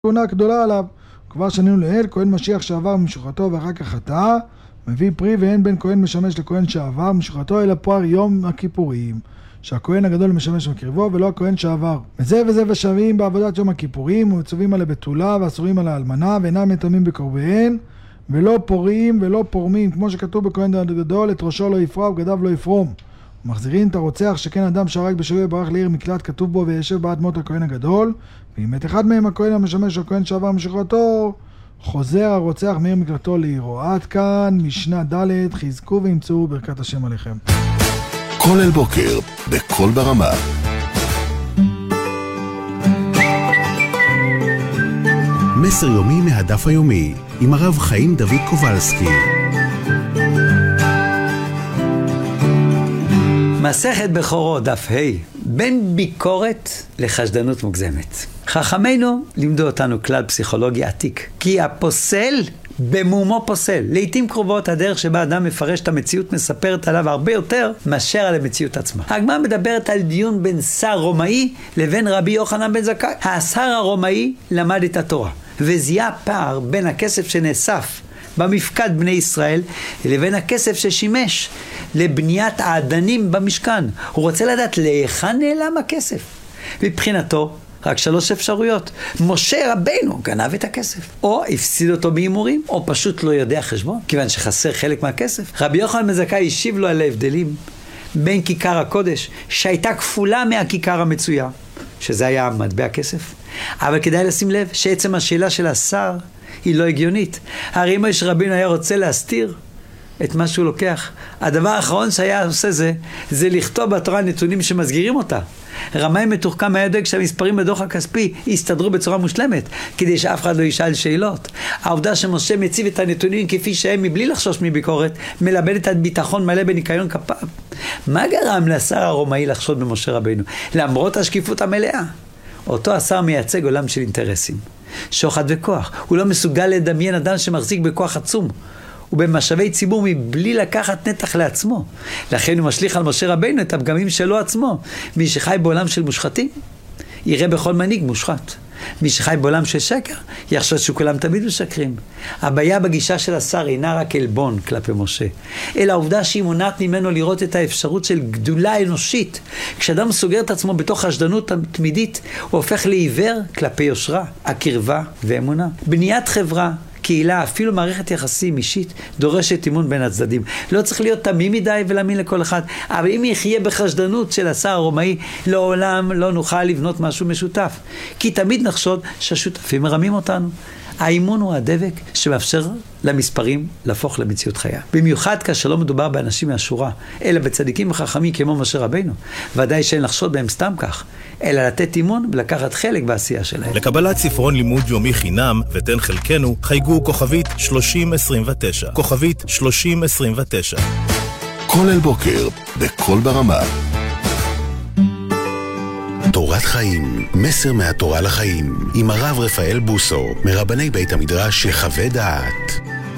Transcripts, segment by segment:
כהונה גדולה עליו. כבר שנינו לאל, כהן משיח שעבר משוחתו ואחר כך חטא, מביא פרי, ואין בין כהן משמש לכהן שעבר משוחתו אלא פוער יום הכיפורים, שהכהן הגדול משמש מקרבו ולא הכהן שעבר. וזה וזה ושווים בעבודת יום הכיפורים, ומצווים על הבתולה ואסורים על האלמנה, ואינם מטמאים בקורביהן, ולא פורעים ולא פורמים, כמו שכתוב בכהן הגדול, את ראשו לא יפרע ובגדיו לא יפרום. ומחזירין את הרוצח, שכן אדם שהרג בשוגג ברח לעיר מקלט, כתוב בו וישב בעד מות הכהן הגדול, ואם את אחד מהם הכהן המשמש או כהן שעבר משוחתו, חוזר הרוצח מעיר מקלטו לעירו. עד כאן משנה ד', חזקו וימצאו ברכת השם עליכם. כל אל בוקר בכל ברמה. מסר יומי מהדף היומי עם הרב חיים דוד קובלסקי. מסכת בכורות דף ה', בין ביקורת לחשדנות מוגזמת. חכמינו לימדו אותנו כלל פסיכולוגי עתיק, כי הפוסל במומו פוסל. לעתים קרובות הדרך שבה אדם מפרש את המציאות מספרת עליו הרבה יותר מאשר על המציאות עצמה. הגמרא מדברת על דיון בין שר רומאי לבין רבי יוחנן בן זכאי. השר הרומאי למד את התורה וזיהה פער בין הכסף שנאסף במפקד בני ישראל לבין הכסף ששימש לבניית העדנים במשכן. הוא רוצה לדעת להיכן נעלם הכסף. מבחינתו רק 3 אפשרויות. משה רבינו גנב את הכסף, או הפסיד אותו בהימורים, או פשוט לא יודע חשבון כיוון שחסר חלק מהכסף. רבי יוחנן בן זכאי השיב לו על ההבדלים בין כיכר הקודש שהייתה כפולה מהכיכר המצויה, שזה היה מטבע כסף. אבל כדאי לשים לב שעצם השאלה של השר היא לא הגיונית. הרי אם משה רבינו היה רוצה להסתיר את מה שהוא לוקח, הדבר האחרון שהיה עושה זה לכתוב בתורה נתונים שמסגירים אותה. רמאי מתוחכם היה דואג שהמספרים בדוח הכספי יסתדרו בצורה מושלמת, כדי שאף אחד לא ישאל שאלות. העובדה שמשה מציב את הנתונים כפי שהם מבלי לחשוש מביקורת, מלבדת את ביטחון מלא בניקיון כפיו. מה גרם לשר הרומאי לחשוד במשה רבינו? למרות השקיפות המלאה. אותו השר מייצג עולם של אינטרסים, שוחד וכוח. הוא לא מסוגל לדמיין אדם שמחזיק בכוח עצום ובמשאבי ציבור מבלי לקחת נתח לעצמו. לכן הוא משליך על משה רבינו את הפגמים שלו עצמו. מי שחי בעולם של מושחתים יראה בכל מנהיג מושחת. מי שחי בעולם של שקר יחשוב שכולם תמיד משקרים. הבעיה בגישה של השר אינה רק אלבון כלפי משה, אלא העובדה שהיא מונעת ממנו לראות את האפשרות של גדולה אנושית. כשאדם סוגר את עצמו בתוך חשדנות תמידית, הוא הופך לעיוור כלפי יושרה, הקרבה ואמונה. בניית חברה, קהילה, אפילו מערכת יחסים אישית, דורשת אימון בין הצדדים. לא צריך להיות תמים מדי ולהאמין לכל אחד, אבל אם יחיה בחשדנות של השר הרומאי, לעולם לא נוכל לבנות משהו משותף. כי תמיד נחשוד שהשותפים מרמים אותנו. האימון הוא הדבק שמאפשר למספרים להפוך למציאות חיה. במיוחד כאשר לא מדובר באנשים מהשורה, אלא בצדיקים וחכמים כמו משה רבינו. ודאי שאין לחשוד בהם סתם כך, אלא לתת אימון ולקחת חלק בעשייה שלהם. לקבלת ספרון לימוד יומי חינם ותן חלקנו, חייגו כוכבית 3029. כוכבית 3029. כל אל בוקר בכל ברמה. תורת חיים, מסר מהתורה לחיים, עם הרב רפאל בוסו, מרבני בית המדרש שחווה דעת.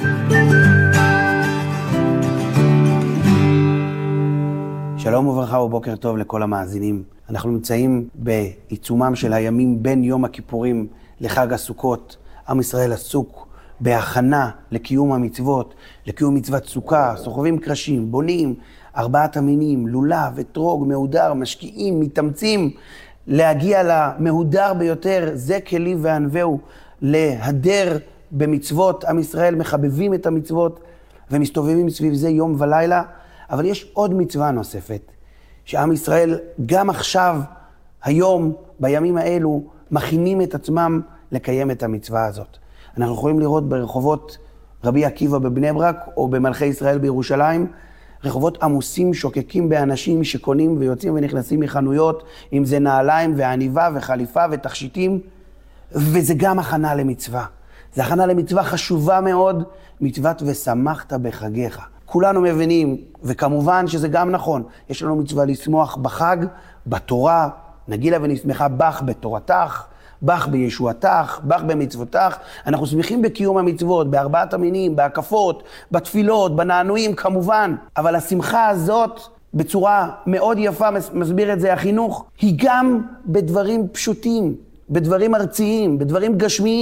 שלום וברכה ובוקר טוב לכל המאזינים. אנחנו נמצאים בעיצומם של הימים בין יום הכיפורים לחג הסוכות. עם ישראל עסוק בהכנה לקיום המצוות, לקיום מצוות סוכה, סוחבים קרשים, בונים 4 המינים, לולב, אתרוג, מהודר, משקיעים, מתאמצים להגיע למהודר ביותר, זה כלי וענווהו, להדר במצוות. עם ישראל מחבבים את המצוות ומסתובבים סביב זה יום ולילה. אבל יש עוד מצווה נוספת, שעם ישראל גם עכשיו, היום, בימים האלו, מכינים את עצמם לקיים את המצווה הזאת. אנחנו יכולים לראות ברחובות רבי עקיבא בבני ברק, או במלכי ישראל בירושלים, רחובות עמוסים, שוקקים באנשים שקונים ויוצאים ונכנסים מחנויות, אם זה נעליים ועניבה וחליפה ותכשיטים, וזה גם הכנה למצווה. זה הכנה למצווה חשובה מאוד, מצוות ושמחת בחגיך. כולנו מבינים, וכמובן שזה גם נכון, יש לנו מצווה לשמוח בחג, בתורה, נגילה ונשמחה בך בתורתך, בך בישועתך, בך במצוותך. אנחנו שמחים בקיום המצוות, ב4 המינים, בהקפות, בתפילות, בנענועים כמובן. אבל השמחה הזאת בצורה מאוד יפה, מסביר את זה החינוך, היא גם בדברים פשוטים, בדברים ארציים, בדברים גשמיים.